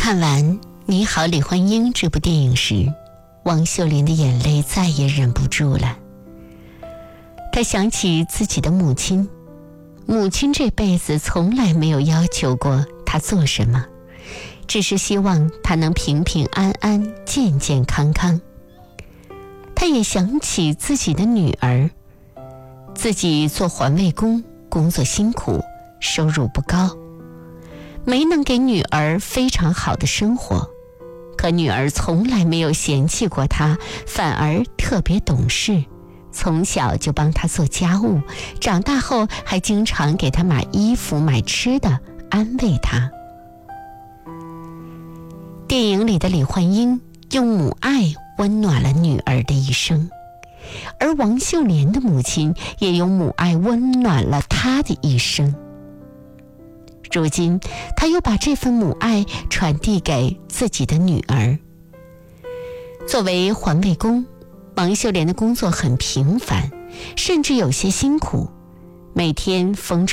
看完《你好，李焕英》这部电影时，王秀莲的眼泪再也忍不住了。她想起自己的母亲，母亲这辈子从来没有要求过她做什么，只是希望她能平平安安、健健康康。她也想起自己的女儿，自己做环卫工，工作辛苦，收入不高，没能给女儿非常好的生活，可女儿从来没有嫌弃过她，反而特别懂事，从小就帮她做家务，长大后还经常给她买衣服买吃的，安慰她。电影里的李焕英用母爱温暖了女儿的一生，而王秀莲的母亲也用母爱温暖了她的一生。如今她又把这份母爱传递给自己的女儿。作为环卫工，王秀莲的工作很平凡，甚至有些辛苦，每天风